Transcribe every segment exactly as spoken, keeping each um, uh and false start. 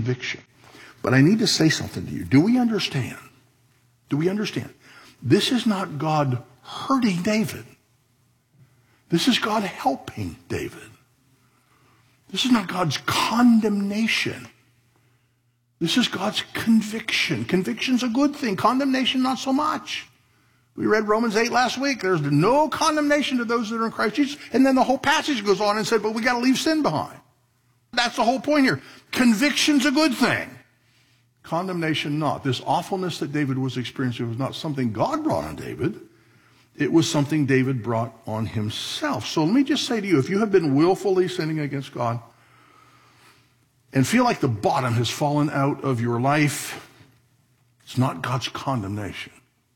conviction. But I need to say something to you. Do we understand? Do we understand? This is not God hurting David. This is God helping David. This is not God's condemnation. This is God's conviction. Conviction's a good thing. Condemnation, not so much. We read Romans eight last week. There's no condemnation to those that are in Christ Jesus. And then the whole passage goes on and said, but we got to leave sin behind. That's the whole point here. Conviction's a good thing. Condemnation not. This awfulness that David was experiencing was not something God brought on David. It was something David brought on himself. So let me just say to you, if you have been willfully sinning against God and feel like the bottom has fallen out of your life, it's not God's condemnation.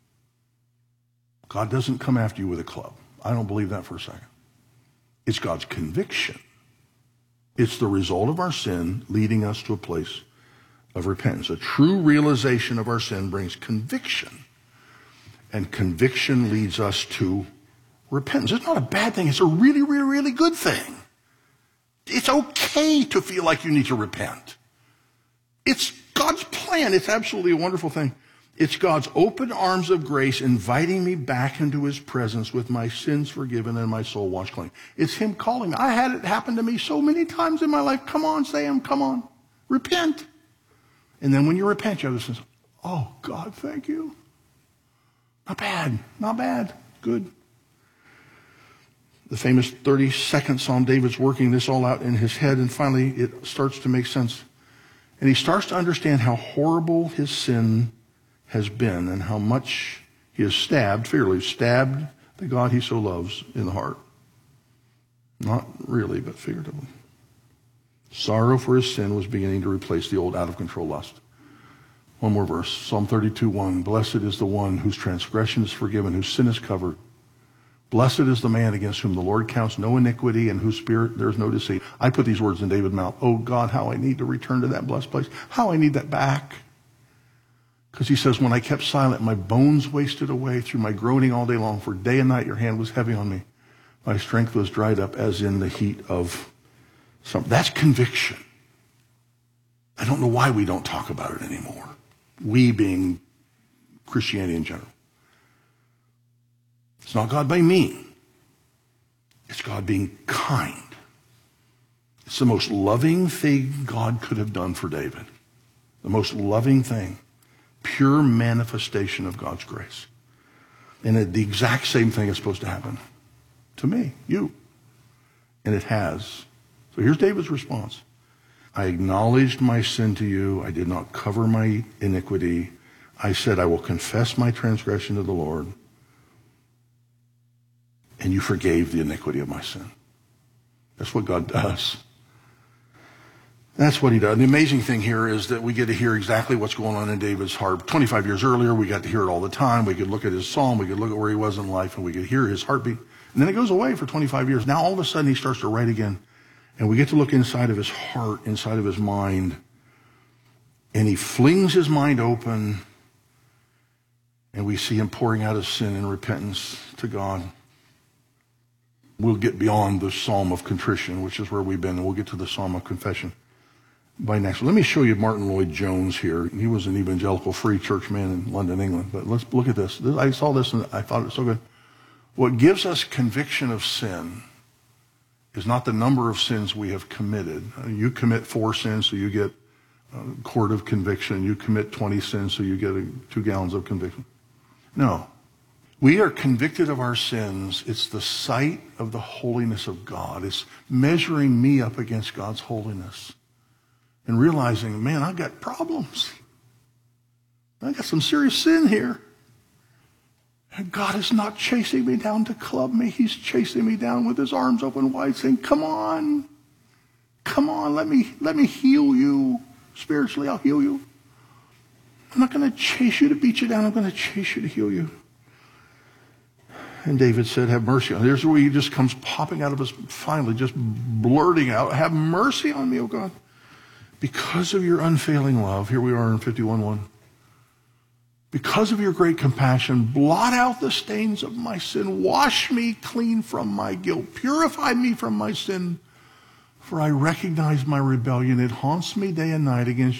God doesn't come after you with a club. I don't believe that for a second. It's God's conviction. It's the result of our sin leading us to a place of repentance. A true realization of our sin brings conviction. And conviction leads us to repentance. It's not a bad thing. It's a really, really, really good thing. It's okay to feel like you need to repent. It's God's plan. It's absolutely a wonderful thing. It's God's open arms of grace inviting me back into his presence with my sins forgiven and my soul washed clean. It's him calling me. I had it happen to me so many times in my life. Come on, Sam, come on. Repent. And then when you repent, you have this, oh, God, thank you. Not bad, not bad, good. The famous thirty-second Psalm, David's working this all out in his head, and finally it starts to make sense. And he starts to understand how horrible his sin has been and how much he has stabbed, figuratively stabbed the God he so loves in the heart. Not really, but figuratively. Sorrow for his sin was beginning to replace the old out-of-control lust. One more verse, Psalm thirty-two, one. Blessed is the one whose transgression is forgiven, whose sin is covered. Blessed is the man against whom the Lord counts no iniquity and whose spirit there is no deceit. I put these words in David's mouth. Oh God, how I need to return to that blessed place. How I need that back. Because he says, when I kept silent, my bones wasted away through my groaning all day long. For day and night your hand was heavy on me. My strength was dried up as in the heat of summer. That's conviction. I don't know why we don't talk about it anymore. We being Christianity in general. It's not God being mean. It's God being kind. It's the most loving thing God could have done for David. The most loving thing. Pure manifestation of God's grace. And it, the exact same thing is supposed to happen to me, you. And it has. So here's David's response. I acknowledged my sin to you. I did not cover my iniquity. I said, I will confess my transgression to the Lord. And you forgave the iniquity of my sin. That's what God does. That's what he does. The amazing thing here is that we get to hear exactly what's going on in David's heart. twenty-five years earlier, we got to hear it all the time. We could look at his psalm. We could look at where he was in life, and we could hear his heartbeat. And then it goes away for twenty-five years. Now all of a sudden he starts to write again. And we get to look inside of his heart, inside of his mind. And he flings his mind open. And we see him pouring out his sin in repentance to God. We'll get beyond the Psalm of Contrition, which is where we've been, and we'll get to the Psalm of Confession by next. Let me show you Martin Lloyd-Jones here. He was an evangelical free church man in London, England. But let's look at this. I saw this and I thought it was so good. What gives us conviction of sin is not the number of sins we have committed. You commit four sins, so you get a quart of conviction. You commit twenty sins, so you get a, two gallons of conviction. No. We are convicted of our sins. It's the sight of the holiness of God. It's measuring me up against God's holiness and realizing, man, I've got problems. I've got some serious sin here. And God is not chasing me down to club me. He's chasing me down with his arms open wide, saying, come on. Come on, let me, let me heal you. Spiritually, I'll heal you. I'm not going to chase you to beat you down. I'm going to chase you to heal you. And David said, have mercy on me. There's where he just comes popping out of us, finally just blurting out, have mercy on me, O God. Because of your unfailing love, here we are in fifty-one one. Because of your great compassion, blot out the stains of my sin. Wash me clean from my guilt. Purify me from my sin. For I recognize my rebellion. It haunts me day and night against